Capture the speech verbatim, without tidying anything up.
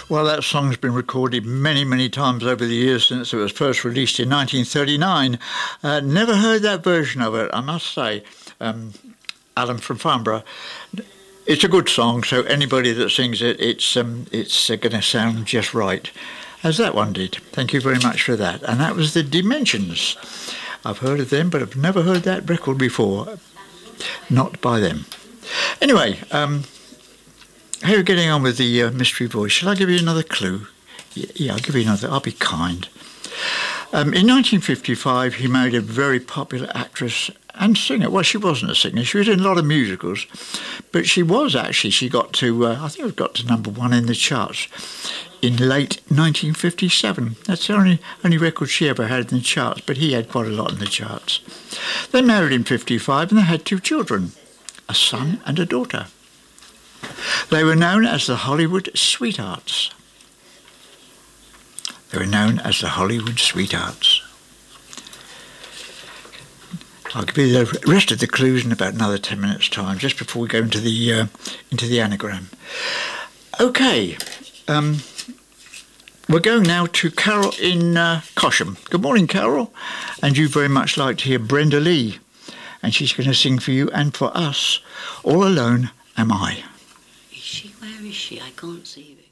Well, that song's been recorded many, many times over the years since it was first released in nineteen thirty-nine. Uh, never heard that version of it, I must say. Um, Alan from Farnborough. It's a good song, so anybody that sings it, it's um, it's uh, going to sound just right, as that one did. Thank you very much for that. And that was the Dimensions. I've heard of them, but I've never heard that record before. Not by them. Anyway, um, how are you getting on with the uh, mystery voice? Shall I give you another clue? Yeah, yeah, I'll give you another. I'll be kind. Um, in nineteen fifty-five, he married a very popular actress and singer. Well, she wasn't a singer. She was in a lot of musicals. But she was actually, she got to, uh, I think it got to number one in the charts in late nineteen fifty-seven. That's the only, only record she ever had in the charts, but he had quite a lot in the charts. They married in fifty-five and they had two children, a son and a daughter. They were known as the Hollywood Sweethearts. They were known as the Hollywood Sweethearts. I'll give you the rest of the clues in about another ten minutes' time, just before we go into the uh, into the anagram. Okay, um, we're going now to Carol in uh, Cosham. Good morning, Carol, and you'd very much like to hear Brenda Lee, and she's going to sing for you and for us, All Alone Am I. Is she? Where is she? I can't see her.